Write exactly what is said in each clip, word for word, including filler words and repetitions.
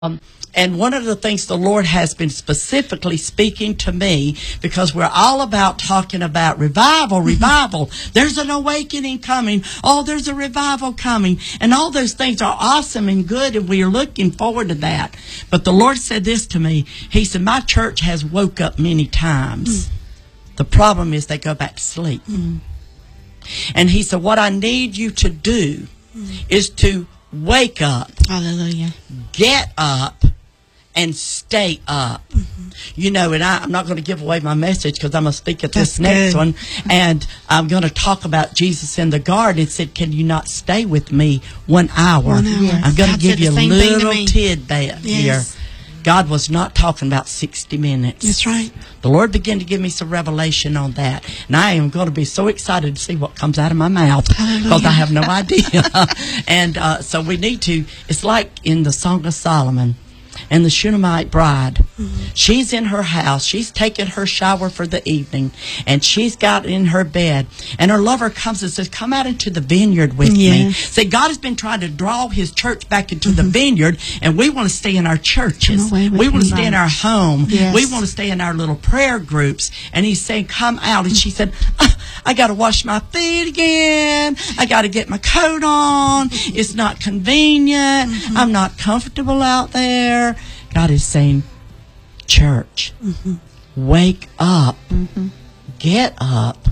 Um, and one of the things the Lord has been specifically speaking to me, because we're all about talking about revival, revival. There's an awakening coming. Oh, there's a revival coming. And all those things are awesome and good, and we are looking forward to that. But the Lord said this to me. He said, my church has woke up many times. Mm. The problem is they go back to sleep. Mm. And he said, what I need you to do mm. is to wake up. Hallelujah. Get up and stay up. Mm-hmm. You know, and I, I'm not going to give away my message because I'm going to speak at this That's next good. one. And I'm going to talk about Jesus in the garden. It said, can you not stay with me one hour? One hour. Yes. I'm going to God give you a little tidbit yes. here. God was not talking about sixty minutes. That's right. The Lord began to give me some revelation on that. And I am going to be so excited to see what comes out of my mouth because I have no idea. And uh, so we need to, it's like in the Song of Solomon and the Shunammite bride. Mm-hmm. She's in her house. She's taken her shower for the evening. And she's got in her bed. And her lover comes and says, come out into the vineyard with yes. me. Say, God has been trying to draw his church back into mm-hmm. the vineyard. And we want to stay in our churches. We want to stay in our home. Yes. We want to stay in our little prayer groups. And he's saying, come out. And she said, oh, I got to wash my feet again. I got to get my coat on. It's not convenient. Mm-hmm. I'm not comfortable out there. God is saying, church, mm-hmm. wake up, mm-hmm. get up,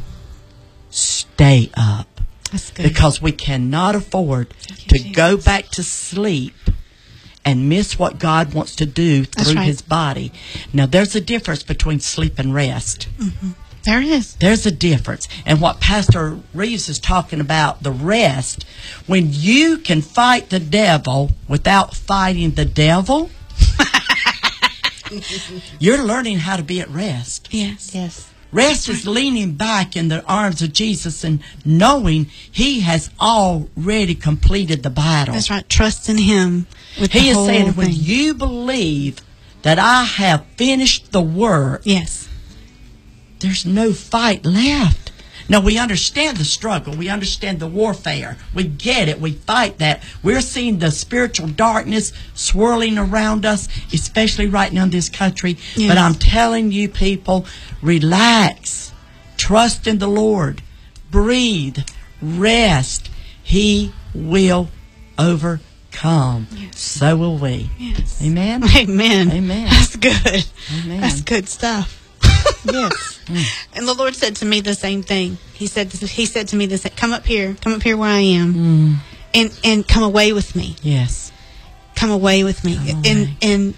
stay up. That's good. Because we cannot afford Thank to you, go back to sleep and miss what God wants to do through right. his body. Now, there's a difference between sleep and rest. Mm-hmm. There is. There's a difference. And what Pastor Reeves is talking about, the rest, when you can fight the devil without fighting the devil, you're learning how to be at rest. Yes. Yes. Rest is leaning back in the arms of Jesus and knowing he has already completed the battle. That's right. Trust in him. With he the is whole saying, thing. when you believe that I have finished the work, yes, there's no fight left. Now, we understand the struggle. We understand the warfare. We get it. We fight that. We're seeing the spiritual darkness swirling around us, especially right now in this country. Yes. But I'm telling you, people, relax. Trust in the Lord. Breathe. Rest. He will overcome. Yes. So will we. Yes. Amen? Amen. Amen. That's good. Amen. That's good stuff. Yes. Mm. And the Lord said to me the same thing. He said he said to me this, come up here, come up here where I am, mm. and and come away with me. Yes. Come away with me. Come and away. and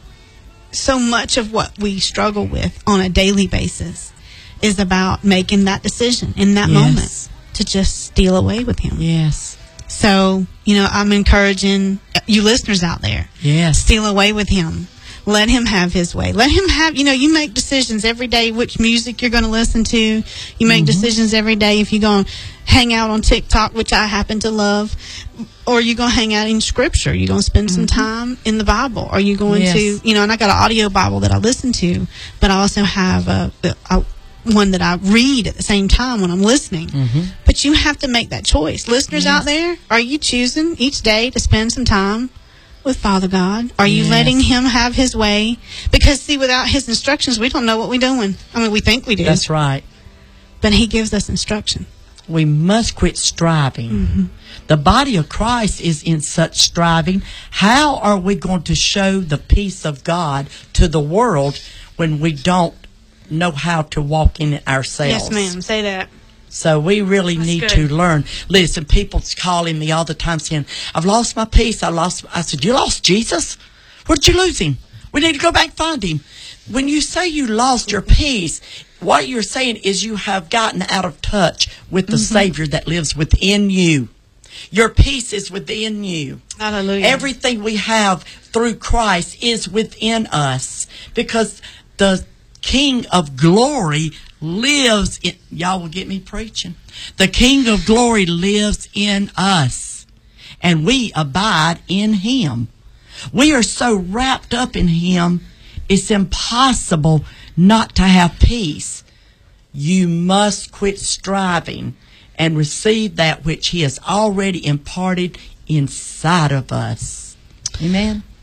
so much of what we struggle with on a daily basis is about making that decision in that yes. moment to just steal away with him. Yes. So, you know, I'm encouraging you listeners out there. Yes. Steal away with him. Let him have his way. Let him have, you know, you make decisions every day which music you're going to listen to. You make mm-hmm. decisions every day if you're going to hang out on TikTok, which I happen to love, or you're going to hang out in Scripture. You're going to spend mm-hmm. some time in the Bible. Are you going yes. to, you know, and I got an audio Bible that I listen to, but I also have a, a one that I read at the same time when I'm listening. Mm-hmm. But you have to make that choice. Listeners yes. out there, are you choosing each day to spend some time with Father God? Are you yes. letting him have his way? Because, see, without his instructions, we don't know what we're doing. I mean, we think we do. That's right. But he gives us instruction. We must quit striving. Mm-hmm. The body of Christ is in such striving. How are we going to show the peace of God to the world when we don't know how to walk in it ourselves? Yes, ma'am. Say that. So we really That's need good. to learn. Listen, people's calling me all the time saying, I've lost my peace. I lost. I said, you lost Jesus? Where did you lose him? We need to go back and find him. When you say you lost your peace, what you're saying is you have gotten out of touch with the mm-hmm. Savior that lives within you. Your peace is within you. Hallelujah. Everything we have through Christ is within us because the King of Glory lives in, y'all will get me preaching. The King of Glory lives in us, and we abide in him. We are so wrapped up in him, it's impossible not to have peace. You must quit striving and receive that which he has already imparted inside of us. Amen.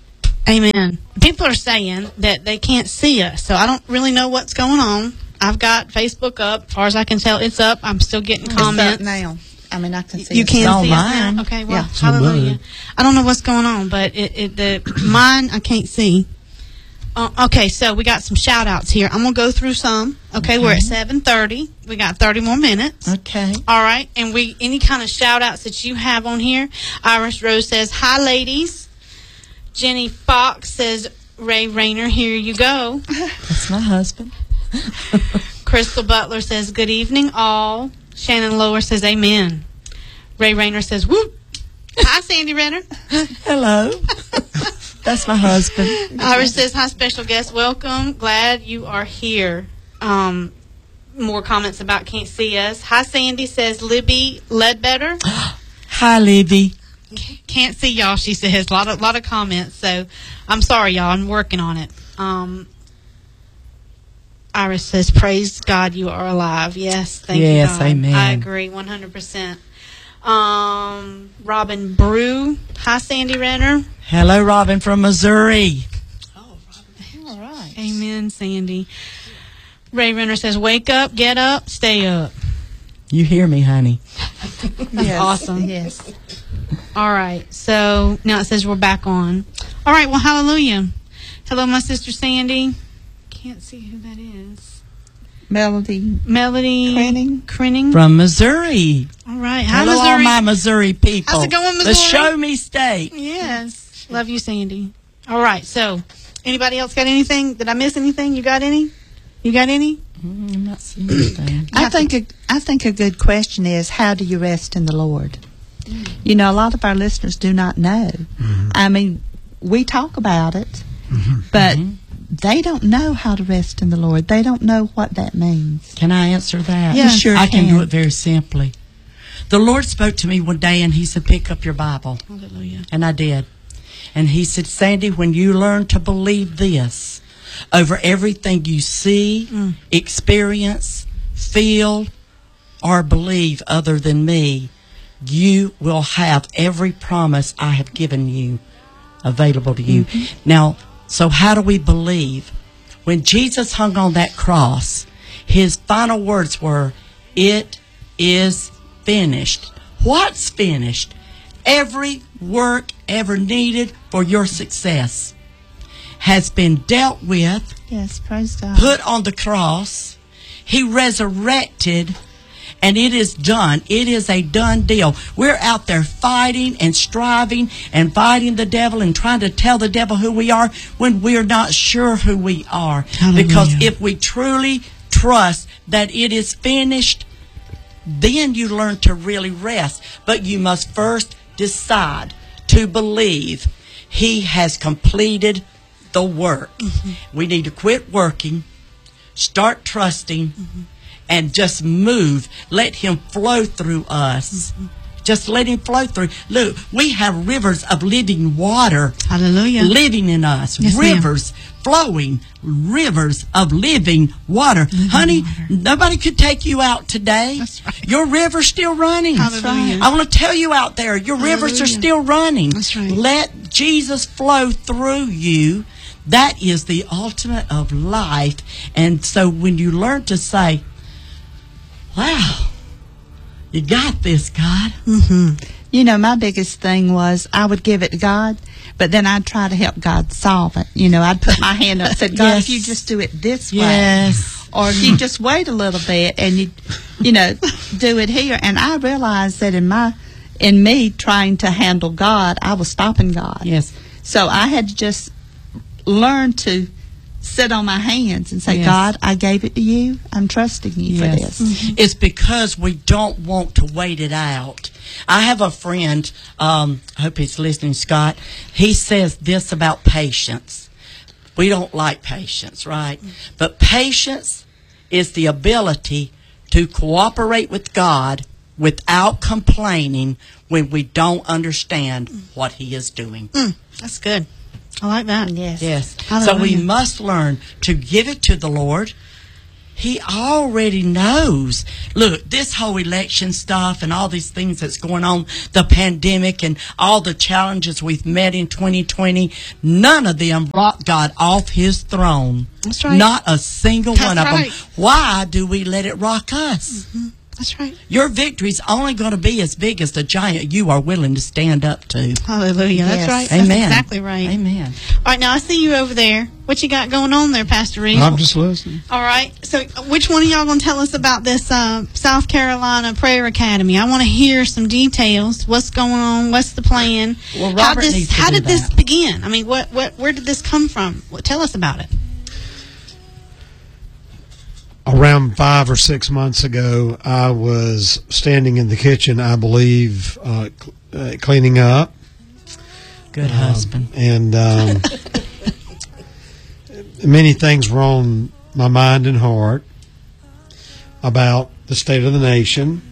Amen. People are saying that they can't see us, so I don't really know what's going on. I've got Facebook up. As far as I can tell, it's up. I'm still getting comments. It's up now. I mean, I can see You it. can It's see us online. now? Okay, well, Yeah. hallelujah. I don't know what's going on, but it, it the mine I can't see. Uh, okay, so we got some shout outs here. I'm going to go through some. Okay, we're at seven thirty. We got thirty more minutes. Okay. All right, and we any kind of shout outs that you have on here. Iris Rose says, "Hi, ladies." Jenny Fox says, "Ray Rayner, here you go." That's my husband. Crystal Butler says, "Good evening, all." Shannon Lower says, "Amen." Ray Rayner says, "Whoop." Hi, Sandy Renner. Hello. That's my husband. Iris says, "Hi, special guest. Welcome. Glad you are here." Um, more comments about can't see us. Hi, Sandy says, "Libby Ledbetter." Hi, Libby. Can't see y'all, she says. A lot of, lot of comments. So I'm sorry, y'all. I'm working on it. Um, Iris says, "Praise God you are alive." Yes, thank Yes, you, God. amen. I agree one hundred percent. Um, Robin Brew. Hi, Sandy Renner. Hello, Robin from Missouri. All right. Amen, Sandy. Ray Renner says, "Wake up, get up, stay up." You hear me, honey? Yes. Awesome. Yes. All right. So now it says we're back on. All right. Well, hallelujah. Hello, my sister Sandy. Can't see who that is. Melody. Melody Crenning. Crenning. From Missouri. All right. Hi, Hello, all Missouri. my Missouri people. How's it going, The Missouri? Show Me State. Yes. Love you, Sandy. All right. So, anybody else got anything? Did I miss anything? You got any? You got any? Mm, I'm not seeing anything. I think a, I think a good question is, how do you rest in the Lord? You know, a lot of our listeners do not know. Mm-hmm. I mean, we talk about it, Mm-hmm. but they don't know how to rest in the Lord. They don't know what that means. Can I answer that? Yeah, sure I can can. do it very simply. The Lord spoke to me one day and He said, "Pick up your Bible." Hallelujah. And I did. And He said, "Sandy, when you learn to believe this over everything you see, Mm. experience, feel, or believe other than me, you will have every promise I have given you available to you." Mm-hmm. Now, so how do we believe? When Jesus hung on that cross, His final words were, "It is finished." What's finished? Every work ever needed for your success has been dealt with, Yes, praise God. put on the cross. He resurrected, and it is done. It is a done deal. We're out there fighting and striving and fighting the devil and trying to tell the devil who we are when we're not sure who we are. Hallelujah. Because if we truly trust that it is finished, then you learn to really rest. But you must first decide to believe He has completed the work. Mm-hmm. We need to quit working, start trusting, mm-hmm. and just move. Let Him flow through us. Mm-hmm. Just let Him flow through. Look, we have rivers of living water Hallelujah. living in us. Yes, ma'am. Rivers flowing, rivers of living water. Living Honey, water. nobody could take you out today. That's right. Your river's still running. Hallelujah. I want to tell you out there, your rivers are Hallelujah. still running. That's right. Let Jesus flow through you. That is the ultimate of life. And so when you learn to say, "Wow, you got this, God." Mm-hmm. You know, my biggest thing was I would give it to God, but then I'd try to help God solve it. You know, I'd put my hand up and said, "God, Yes. if you just do it this Yes. way, or if you just wait a little bit and you, you know, do it here." And I realized that in my, in me trying to handle God, I was stopping God. Yes. So I had to just learn to sit on my hands and say, Yes. "God, I gave it to you. I'm trusting you for Yes. this." It's because we don't want to wait it out. I have a friend, um, I hope he's listening, Scott. He says this about patience. We don't like patience, right? But patience is the ability to cooperate with God without complaining when we don't understand what He is doing. Mm, that's good. I like that. Yes. Yes. So Hallelujah. we must learn to give it to the Lord, He already knows. Look, this whole election stuff and all these things that's going on, the pandemic and all the challenges we've met in twenty twenty, none of them brought God off his throne. That's right. Not a single That's one of right. them. Why do we let it rock us? Mm-hmm. That's right. Your victory's only going to be as big as the giant you are willing to stand up to. Hallelujah. That's Yes. right. Amen. That's exactly right. Amen. All right, now I see you over there. What you got going on there, Pastor Reed? I'm just listening. All right. So, which one of y'all going to tell us about this uh, South Carolina Prayer Academy? I want to hear some details. What's going on? What's the plan? Well, how Robert this, needs to how do did this that. begin? I mean, what, what, where did this come from? What, tell us about it. Around five or six months ago, I was standing in the kitchen, I believe, uh, cl- uh, cleaning up. Good husband. And um, many things were on my mind and heart about the state of the nation.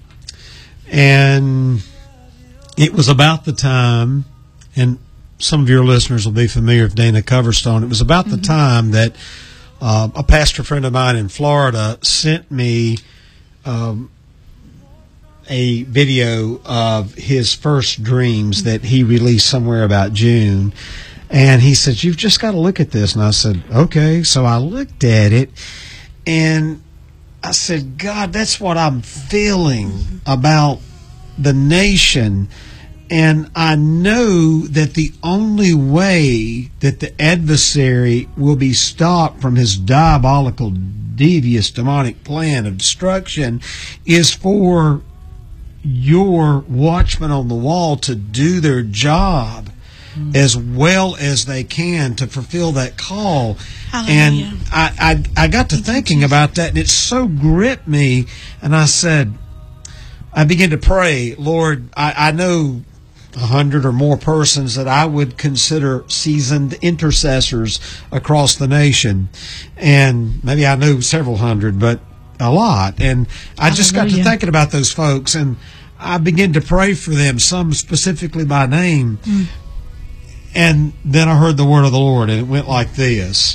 And it was about the time, and some of your listeners will be familiar with Dana Coverstone, it was about the time that uh, a pastor friend of mine in Florida sent me um, a video of his first dreams that he released somewhere about June. And he said, "You've just got to look at this." And I said, "Okay." So I looked at it, and I said, "God, that's what I'm feeling about the nation." And I know that the only way that the adversary will be stopped from his diabolical, devious, demonic plan of destruction is for your watchmen on the wall to do their job mm. as well as they can to fulfill that call. Hallelujah. And I, I, I got to thinking about that, and it so gripped me. And I said, I began to pray, Lord, I, I know a hundred or more persons that I would consider seasoned intercessors across the nation. And maybe I know several hundred, but a lot. And I just got to thinking about those folks, and I began to pray for them, some specifically by name. Mm. And then I heard the word of the Lord, and it went like this.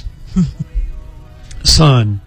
Son,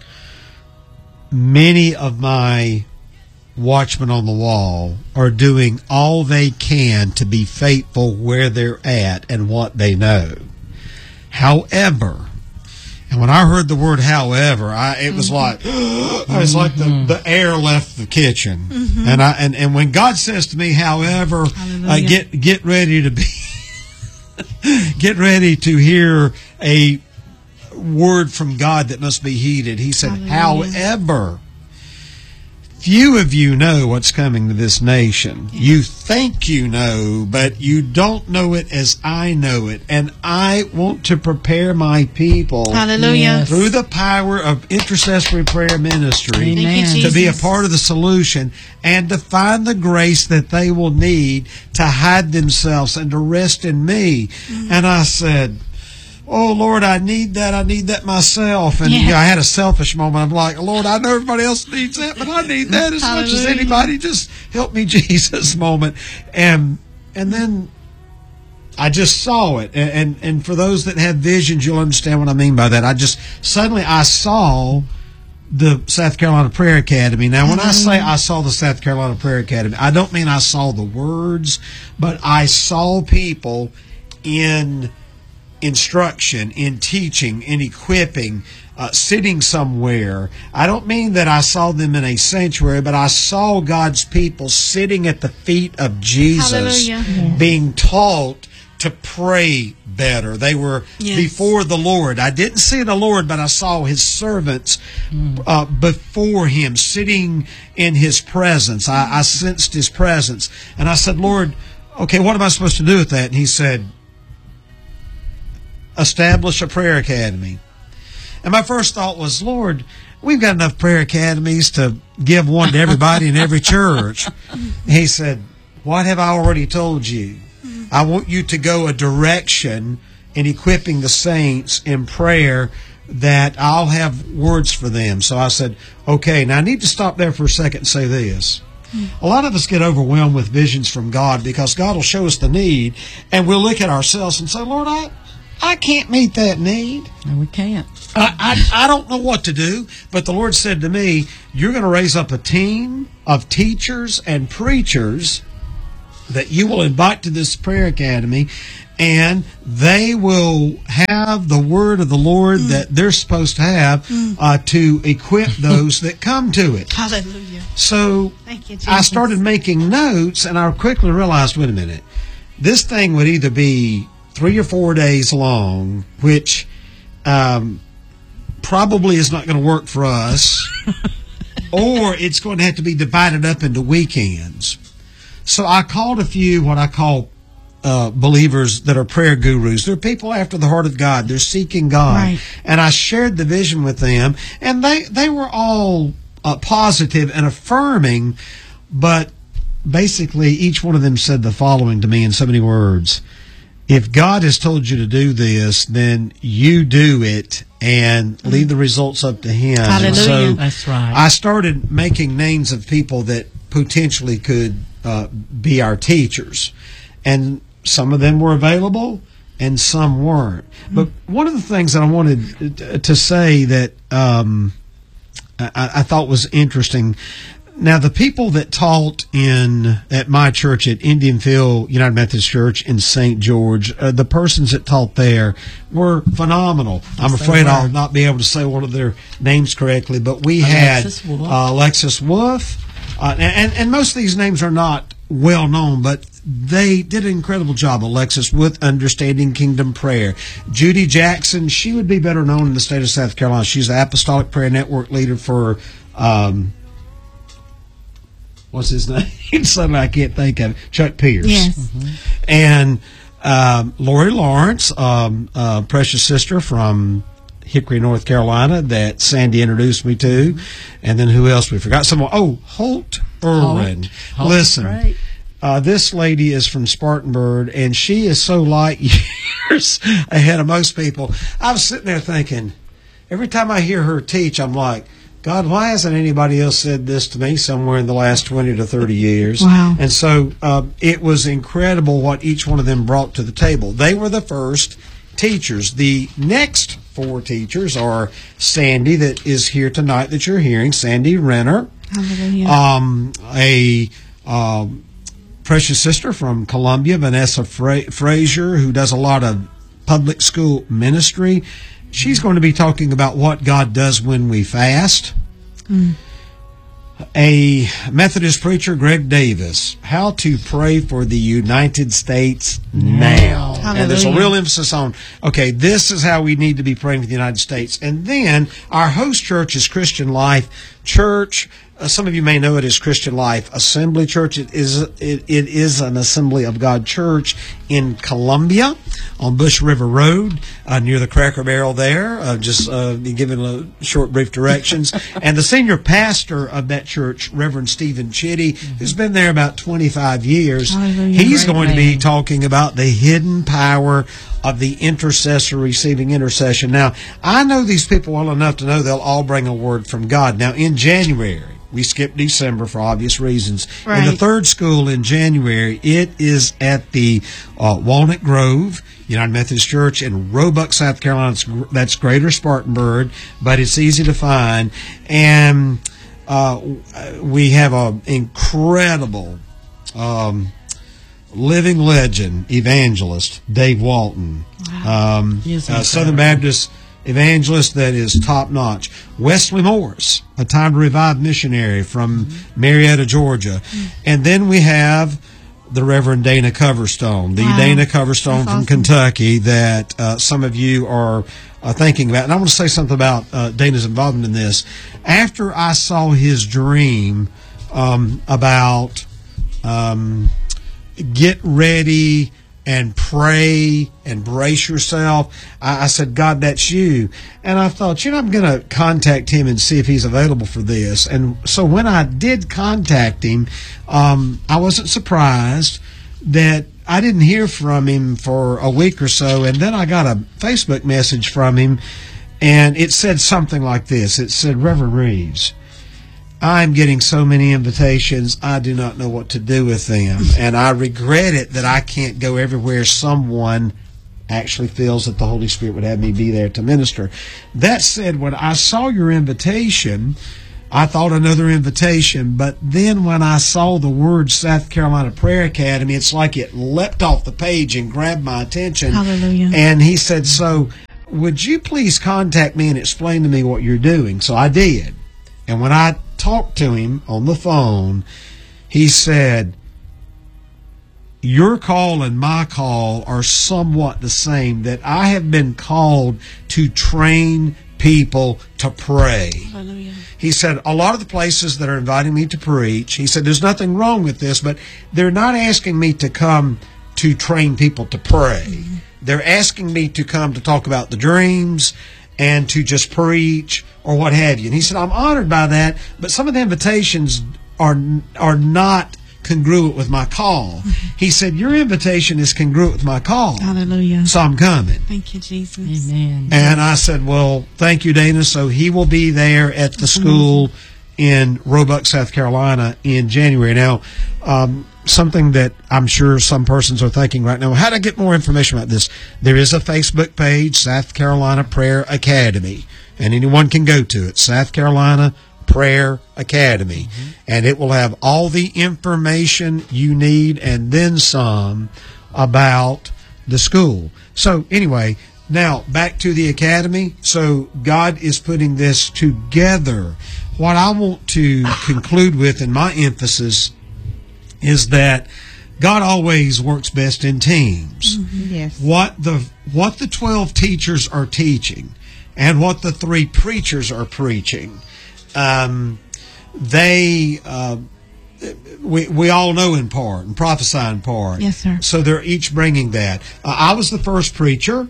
many of my watchmen on the wall are doing all they can to be faithful where they're at and what they know. However, and when I heard the word however, I it was like it was like the, the air left the kitchen. Mm-hmm. And I and, and when God says to me, however, uh, get get ready to be get ready to hear a word from God that must be heeded. He said, Hallelujah. However, few of you know what's coming to this nation. You think you know, but you don't know it as I know it. And I want to prepare my people Hallelujah. Through the power of intercessory prayer ministry Amen. To be a part of the solution and to find the grace that they will need to hide themselves and to rest in me. Mm-hmm. And I said, oh, Lord, I need that. I need that myself. And yeah. you know, I had a selfish moment. I'm like, Lord, I know everybody else needs that, but I need that as Hallelujah. Much as anybody. Just help me, Jesus moment. And and then I just saw it. And, and, and for those that have visions, you'll understand what I mean by that. I just, suddenly I saw the South Carolina Prayer Academy. Now, when I say I saw the South Carolina Prayer Academy, I don't mean I saw the words, but I saw people in instruction, in teaching, in equipping, uh, sitting somewhere. I don't mean that I saw them in a sanctuary, but I saw God's people sitting at the feet of Jesus, Hallelujah. Being taught to pray better. They were yes. before the Lord. I didn't see the Lord, but I saw His servants uh, before Him, sitting in His presence. I, I sensed His presence. And I said, Lord, okay, what am I supposed to do with that? And He said, establish a prayer academy. And my first thought was, Lord, we've got enough prayer academies to give one to everybody in every church. He said, what have I already told you? I want you to go a direction in equipping the saints in prayer that I'll have words for them. So I said, okay, now I need to stop there for a second and say this. A lot of us get overwhelmed with visions from God because God will show us the need, and we'll look at ourselves and say, Lord, I I can't meet that need. No, we can't. I, I, I don't know what to do, but the Lord said to me, you're going to raise up a team of teachers and preachers that you will invite to this prayer academy, and they will have the word of the Lord mm. that they're supposed to have mm. uh, to equip those that come to it. Hallelujah. So Thank you, Jesus. I started making notes, and I quickly realized, wait a minute, this thing would either be three or four days long, which um, probably is not going to work for us, or it's going to have to be divided up into weekends. So I called a few what I call uh, believers that are prayer gurus. They're people after the heart of God. They're seeking God. Right. And I shared the vision with them, and they, they were all uh, positive and affirming, but basically each one of them said the following to me in so many words. If God has told you to do this, then you do it and leave the results up to Him. Hallelujah. And so That's right. I started making names of people that potentially could uh, be our teachers. And some of them were available and some weren't. But one of the things that I wanted to say that um, I, I thought was interesting, now, the people that taught in at my church at Indianville United Methodist Church in Saint George, uh, the persons that taught there were phenomenal. I'm Yes, afraid they were. I'll not be able to say one of their names correctly, but we Alexis had Wolf. uh, Alexis Wolf, uh, and, and most of these names are not well known, but they did an incredible job. Alexis with Understanding Kingdom Prayer. Judy Jackson, she would be better known in the state of South Carolina. She's the Apostolic Prayer Network leader for um, what's his name? Something I can't think of. Chuck Pierce. Yes. Mm-hmm. And um, Lori Lawrence, um, uh, precious sister from Hickory, North Carolina, that Sandy introduced me to. Mm-hmm. And then who else we forgot? Someone. Oh, Holt Irwin. Holt. Holt's Listen, great. uh, this lady is from Spartanburg, and she is so light years ahead of most people. I was sitting there thinking, every time I hear her teach, I'm like, God, why hasn't anybody else said this to me somewhere in the last twenty to thirty years? Wow. And so uh, it was incredible what each one of them brought to the table. They were the first teachers. The next four teachers are Sandy, that is here tonight that you're hearing, Sandy Renner. Hallelujah. Um, a um, precious sister from Columbia, Vanessa Fra- Frazier, who does a lot of public school ministry. She's going to be talking about what God does when we fast. Mm. A Methodist preacher, Greg Davis, how to pray for the United States now. Hallelujah. And there's a real emphasis on, okay, this is how we need to be praying for the United States. And then our host church is Christian Life Church. Uh, some of you may know it as Christian Life Assembly Church. It is it, it is an Assembly of God church in Columbia on Bush River Road uh, near the Cracker Barrel there. Uh, just uh, giving a short, brief directions. And the senior pastor of that church, Reverend Stephen Chitty, mm-hmm. who's been there about twenty-five years, Hallelujah. he's Great going man. to be talking about the hidden power of the intercessor receiving intercession. Now, I know these people well enough to know they'll all bring a word from God. Now, in January, we skipped December for obvious reasons. Right. In the third school in January, it is at the uh, Walnut Grove United Methodist Church in Roebuck, South Carolina. It's, that's Greater Spartanburg, but it's easy to find. And uh, we have an incredible um, living legend evangelist, Dave Walton. Wow. Um, He is uh, Southern incredible. Baptist evangelist that is top notch. Wesley Morris, a Time to Revive missionary from Marietta, Georgia. And then we have the Reverend Dana Coverstone, the Wow. Dana Coverstone That's from awesome. Kentucky that uh, some of you are uh, thinking about. And I want to say something about uh, Dana's involvement in this. After I saw his dream um, about um, get ready and pray and brace yourself, I, I said, God, that's you. And I thought, you know, I'm going to contact him and see if he's available for this. And so when I did contact him, um, I wasn't surprised that I didn't hear from him for a week or so. And then I got a Facebook message from him, and it said something like this. It said, Reverend Reeves, I'm getting so many invitations, I do not know what to do with them. And I regret it that I can't go everywhere someone actually feels that the Holy Spirit would have me be there to minister. That said, when I saw your invitation, I thought another invitation, but then when I saw the word South Carolina Prayer Academy, it's like it leapt off the page and grabbed my attention. Hallelujah. And he said, so would you please contact me and explain to me what you're doing? So I did. And when I talked to him on the phone, he said, your call and my call are somewhat the same, that I have been called to train people to pray. Hallelujah. He said, a lot of the places that are inviting me to preach, he said, there's nothing wrong with this, but they're not asking me to come to train people to pray. Mm-hmm. They're asking me to come to talk about the dreams and to just preach or what have you. And he said, I'm honored by that, but some of the invitations are are not congruent with my call. He said, your invitation is congruent with my call. Hallelujah. So I'm coming. Thank you, Jesus. Amen. And I said, well, thank you, Dana. So he will be there at the school in Roebuck, South Carolina in January. Now, um, something that I'm sure some persons are thinking right now, how do I get more information about this? There is a Facebook page, South Carolina Prayer Academy, and anyone can go to it, South Carolina Prayer Academy, mm-hmm. and it will have all the information you need and then some about the school. So anyway, now back to the academy. So God is putting this together. What I want to conclude with in my emphasis is that God always works best in teams. Mm-hmm. Yes. What the what the twelve teachers are teaching and what the three preachers are preaching, Um, they, uh, we we all know in part and prophesy in part. Yes, sir. So they're each bringing that. Uh, I was the first preacher,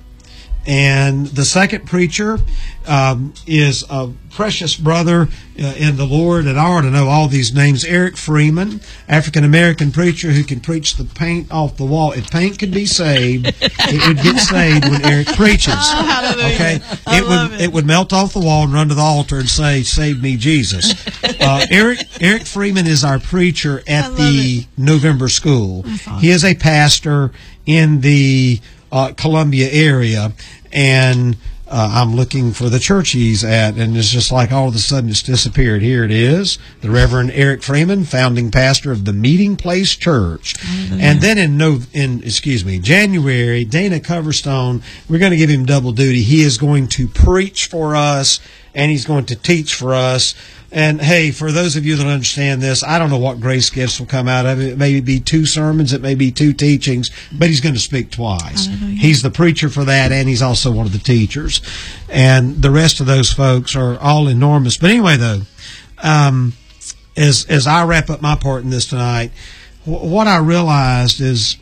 and the second preacher um, is a precious brother uh, in the Lord, and I ought to know all these names. Eric Freeman, African-American preacher who can preach the paint off the wall. If paint could be saved, it would get saved when Eric preaches. Oh, okay? I It love would it. it would melt off the wall and run to the altar and say, save me, Jesus. Uh, Eric Eric Freeman is our preacher I at love the it. November school. That's awesome. He is a pastor in the uh, Columbia area, and uh, I'm looking for the church he's at, and it's just like all of a sudden it's disappeared. Here it is, the Reverend Eric Freeman, founding pastor of the Meeting Place Church. Hallelujah. And then in no, in excuse me, January, Dana Coverstone, we're going to give him double duty. He is going to preach for us, and he's going to teach for us. And hey, for those of you that understand this, I don't know what grace gifts will come out of it. It may be two sermons, it may be two teachings, but he's going to speak twice. Hallelujah. He's the preacher for that, and he's also one of the teachers. And the rest of those folks are all enormous. But anyway, though, um, as as I wrap up my part in this tonight, wh- what I realized is,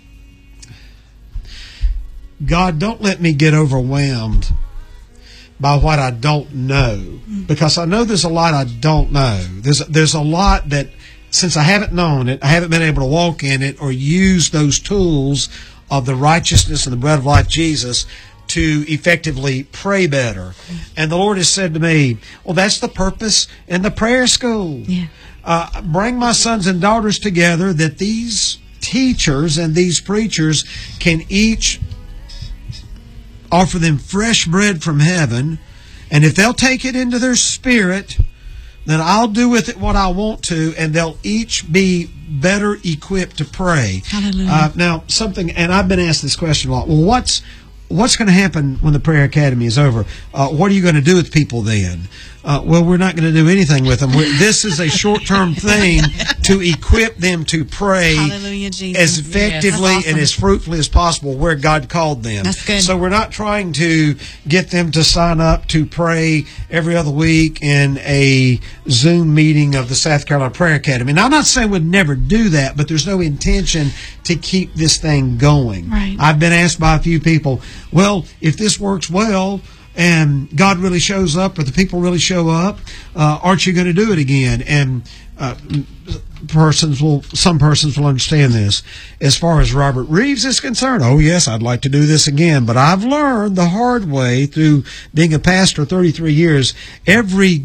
God, don't let me get overwhelmed by what I don't know, because I know there's a lot I don't know. There's there's a lot that, since I haven't known it, I haven't been able to walk in it or use those tools of the righteousness and the bread of life, Jesus, to effectively pray better. And the Lord has said to me, well, that's the purpose in the prayer school. Yeah. Uh, bring my sons and daughters together, that these teachers and these preachers can each offer them fresh bread from heaven, and if they'll take it into their spirit, then I'll do with it what I want to, and they'll each be better equipped to pray. Hallelujah. Uh, now, something, and I've been asked this question a lot. Well, what's what's going to happen when the prayer academy is over? Uh, what are you going to do with people then? Uh, well, we're not going to do anything with them. We're, this is a short-term thing to equip them to pray Hallelujah, Jesus. as effectively Yes, that's awesome. and as fruitfully as possible where God called them. That's good. So we're not trying to get them to sign up to pray every other week in a Zoom meeting of the South Carolina Prayer Academy. Now, I'm not saying we'd never do that, but there's no intention to keep this thing going. Right. I've been asked by a few people, well, if this works well, and God really shows up, or the people really show up, uh, aren't you going to do it again? And uh, persons will, some persons will understand this. As far as Robert Reeves is concerned, oh yes, I'd like to do this again. But I've learned the hard way through being a pastor thirty-three years. Every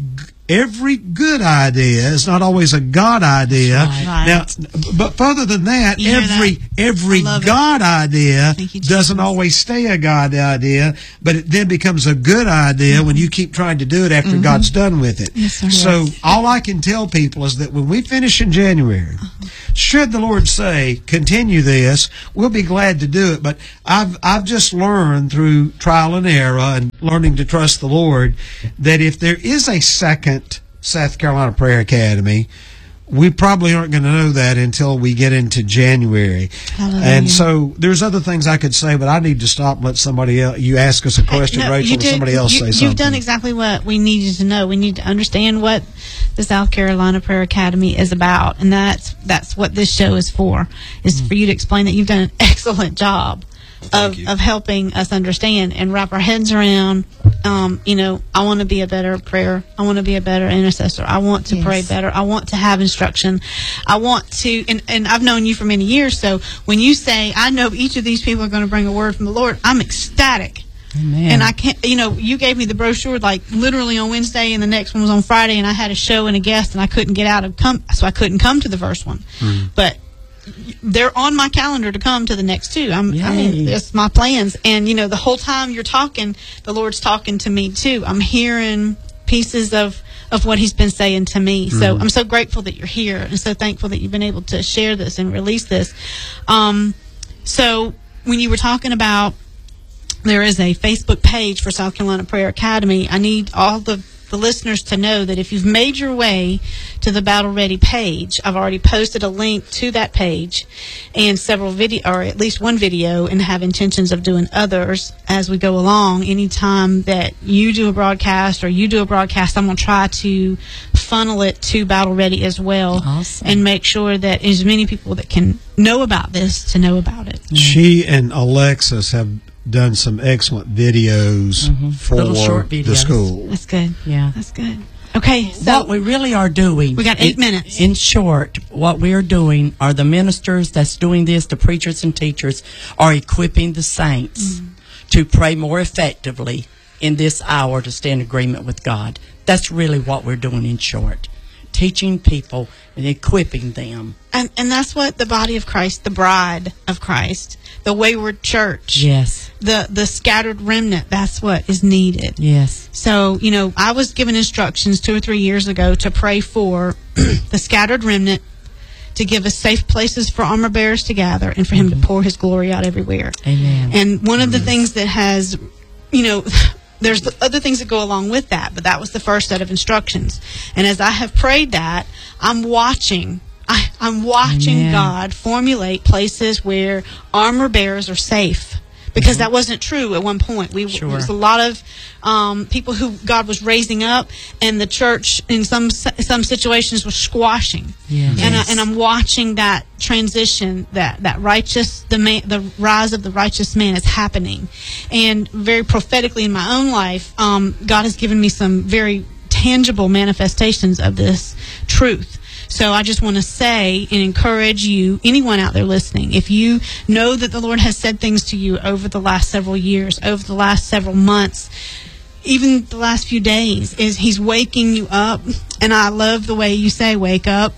every good idea is not always a God idea. Right. Right. Now, but further than that, You hear every that? every I love it. God idea Thank you, Jesus. doesn't always stay a God idea, but it then becomes a good idea mm-hmm. when you keep trying to do it after mm-hmm. God's done with it. Yes, sir. So Yes. all I can tell people is that when we finish in January, uh-huh. should the Lord say, continue this, we'll be glad to do it. But I've I've just learned through trial and error and learning to trust the Lord that if there is a second South Carolina Prayer Academy, we probably aren't going to know that until we get into January. Hallelujah. And so there's other things I could say, but I need to stop and let somebody else, you ask us a question, No, Rachel, you and did- somebody else you, say You've something. done exactly what we needed to know. We need to understand what the South Carolina Prayer Academy is about, and that's that's what this show is for, is Mm-hmm. for you to explain that you've done an excellent job Thank of, you. of helping us understand and wrap our heads around, um, you know, I want to be a better prayer. I want to be a better intercessor. I want to Yes. pray better. I want to have instruction. I want to, and, and I've known you for many years, so when you say, I know each of these people are going to bring a word from the Lord, I'm ecstatic. Amen. And I can't, you know, you gave me the brochure like literally on Wednesday, and the next one was on Friday, and I had a show and a guest, and I couldn't get out of come, so I couldn't come to the first one. Mm-hmm. But they're on my calendar to come to the next two. I'm, I mean, Yay. it's my plans. And you know, the whole time you're talking, the Lord's talking to me too. I'm hearing pieces of of what He's been saying to me. Mm-hmm. So I'm so grateful that you're here, and so thankful that you've been able to share this and release this. Um, so when you were talking about there is a Facebook page for South Carolina Prayer Academy, I need all the, the listeners to know that if you've made your way to the Battle Ready page, I've already posted a link to that page and several video, or at least one video, and have intentions of doing others as we go along. Anytime that you do a broadcast or you do a broadcast, I'm going to try to funnel it to Battle Ready as well. Awesome. And make sure that as many people that can know about this to know about it. She and Alexis have done some excellent videos Mhm. for Little short the videos. school. That's good. Yeah. That's good. Okay, so what we really are doing. We got eight in- minutes. In short, what we are doing are the ministers that's doing this, the preachers and teachers, are equipping the saints to pray more effectively in this hour to stay in agreement with God. That's really what we're doing in short. Teaching people and equipping them. And and that's what the body of Christ, the bride of Christ, the wayward church, Yes. the the scattered remnant, that's what is needed. Yes. So, you know, I was given instructions two or three years ago to pray for the scattered remnant, to give us safe places for armor bearers to gather, and for Him to pour His glory out everywhere. Amen. And one of the things that has, you know, there's the other things that go along with that, but that was the first set of instructions. And as I have prayed that, I'm watching. I, I'm watching Amen. God formulate places where armor bearers are safe. Because that wasn't true at one point. We Sure. there was a lot of um, people who God was raising up, and the church in some some situations was squashing. Yes. And I, and I'm watching that transition, that that righteous the man, the rise of the righteous man is happening, and very prophetically in my own life, um, God has given me some very tangible manifestations of this truth. So I just want to say and encourage you, anyone out there listening, if you know that the Lord has said things to you over the last several years, over the last several months, even the last few days, is He's waking you up. And I love the way you say, wake up,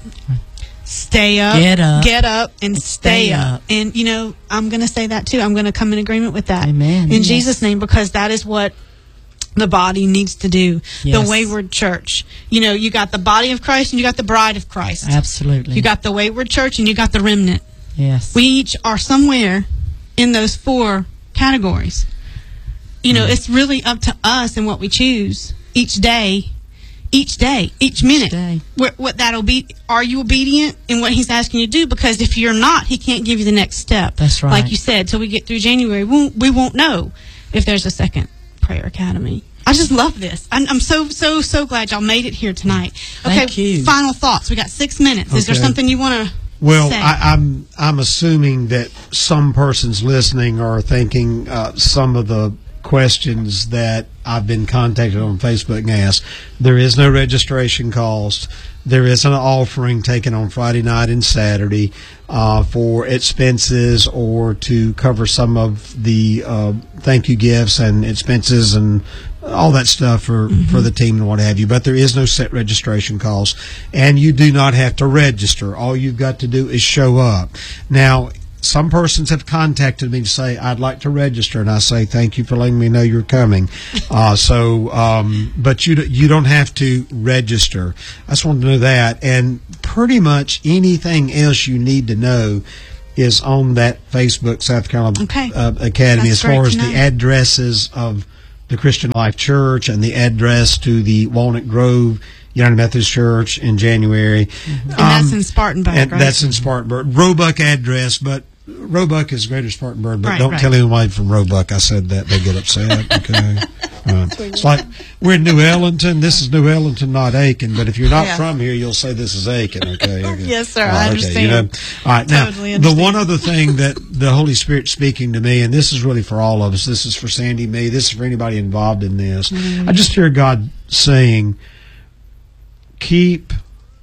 stay up, Get up. get up, and stay, stay up. up. And, you know, I'm going to say that too. I'm going to come in agreement with that. Amen. In Yes. Jesus' name, because that is what the body needs to do. Yes. The wayward church. You know, you got the body of Christ and you got the bride of Christ. Absolutely. You got the wayward church and you got the remnant. Yes. We each are somewhere in those four categories. You know, it's really up to us and what we choose each day, each day, each minute. day. What, what that obe- are you obedient in what He's asking you to do? Because if you're not, He can't give you the next step. That's right. Like you said, till we get through January, we won't, we won't know if there's a second Prayer Academy. I just love this. I'm, I'm so, so, so glad y'all made it here tonight. Okay, Thank you. final thoughts. We got six minutes. Is there Okay. something you want to Well, say? I, I'm I'm assuming that some persons listening are thinking uh, some of the questions that I've been contacted on Facebook and asked. There is no registration cost. There is an offering taken on Friday night and Saturday uh, for expenses or to cover some of the uh, thank you gifts and expenses and all that stuff for, mm-hmm. for the team and what have you. But there is no set registration cost, and you do not have to register. All you've got to do is show up. Now, some persons have contacted me to say, I'd like to register, and I say, thank you for letting me know you're coming. Uh, so, um, but you, you don't have to register. I just wanted to know that. And pretty much anything else you need to know is on that Facebook South Carolina okay. uh, Academy. That's as far as know. the addresses of the Christian Life Church and the address to the Walnut Grove United Methodist Church in January. Mm-hmm. And um, that's in Spartanburg, and right? That's in Spartanburg. Roebuck address, but Roebuck is Greater Spartanburg, but right, don't right. tell anyone from Roebuck I said that. They get upset. Okay. Uh, it's like we're in New Ellington. This is New Ellington, not Aiken. But if you're not yeah. from here, you'll say this is Aiken. Okay. okay. Yes, sir. Right, I okay, understand. you know? All right. Totally now, understand. the one other thing that the Holy Spirit's speaking to me, and this is really for all of us. This is for Sandy, me. This is for anybody involved in this. Mm-hmm. I just hear God saying, keep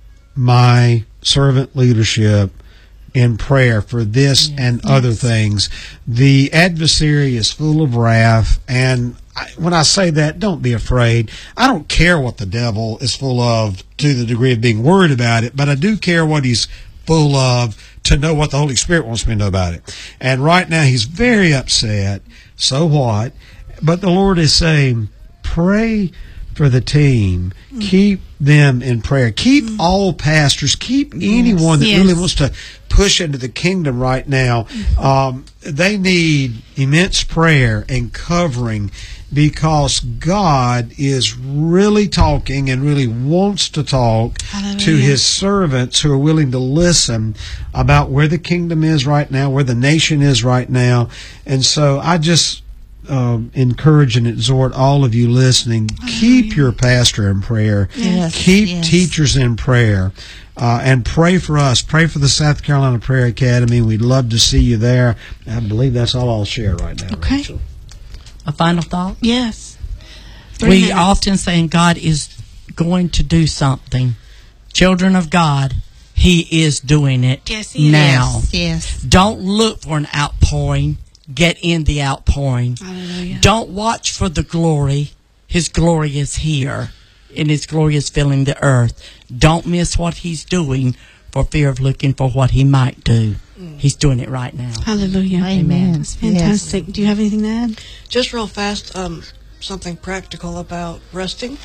my servant leadership in prayer for this yes, and yes. other things. The adversary is full of wrath, and I, when I say that, don't be afraid. I don't care what the devil is full of to the degree of being worried about it, but I do care what he's full of to know what the Holy Spirit wants me to know about it. And right now he's very upset. So what? But the Lord is saying, pray for the team. Mm. Keep them in prayer. Keep mm. all pastors. Keep yes. anyone that yes. really wants to push into the kingdom right now. Um, they need immense prayer and covering, because God is really talking and really wants to talk Hallelujah. To his servants who are willing to listen about where the kingdom is right now, where the nation is right now. And so I just Um, encourage and exhort all of you listening, keep your pastor in prayer. Yes, keep yes. teachers in prayer. Uh, and pray for us. Pray for the South Carolina Prayer Academy. We'd love to see you there. I believe that's all I'll share right now, okay. Rachel. A final thought? Yes. Three we minutes. often say God is going to do something. Children of God, he is doing it yes, he now. Is. Yes. Don't look for an outpouring. Get in the outpouring. Hallelujah. Don't watch for the glory. His glory is here, and his glory is filling the earth. Don't miss what he's doing for fear of looking for what he might do. Mm. He's doing it right now. Hallelujah. Amen. That's fantastic. Yes. Do you have anything to add? Just real fast, um, something practical about resting.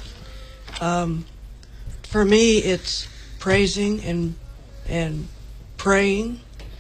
Um, for me, it's praising and and praying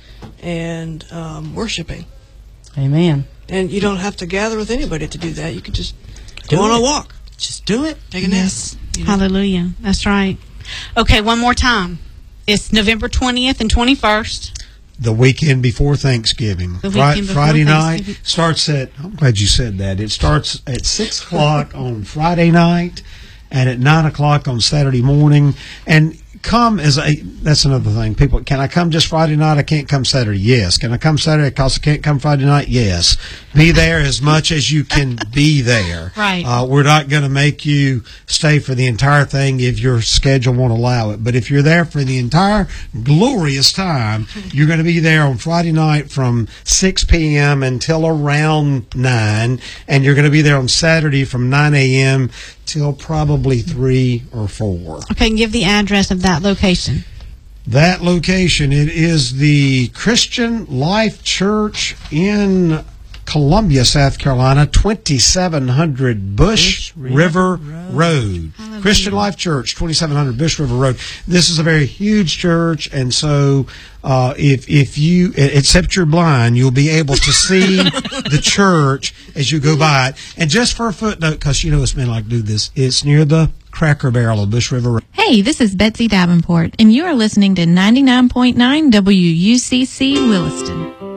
and um, worshiping. Amen. And you don't have to gather with anybody to do that. You can just do go on it. a walk. Just do it. Take a nap. Yes. You know? Hallelujah. That's right. Okay, one more time. It's November twentieth and twenty-first. The weekend before Thanksgiving. The Fri- weekend before Friday night Thanksgiving. starts at, I'm glad you said that. It starts at six o'clock on Friday night and at nine o'clock on Saturday morning. And come as a, that's another thing. People, can I come just Friday night? I can't come Saturday. Yes. Can I come Saturday because I can't come Friday night? Yes. Be there as much as you can be there. Right. Uh, we're not going to make you stay for the entire thing if your schedule won't allow it. But if you're there for the entire glorious time, you're going to be there on Friday night from six p.m. until around nine, and you're going to be there on Saturday from nine a.m. till probably three or four. Okay, and give the address of that location. That location, it is the Christian Life Church in Columbia, South Carolina, twenty-seven hundred Bush, Bush River, River Road. Road. Christian Life Church, twenty-seven hundred Bush River Road. This is a very huge church, and so uh, if if you, except you're blind, you'll be able to see the church as you go by it. And just for a footnote, because you know us men like to do this, it's near the Cracker Barrel of Bush River Road. Hey, this is Betsy Davenport, and you are listening to ninety-nine point nine W U C C Williston.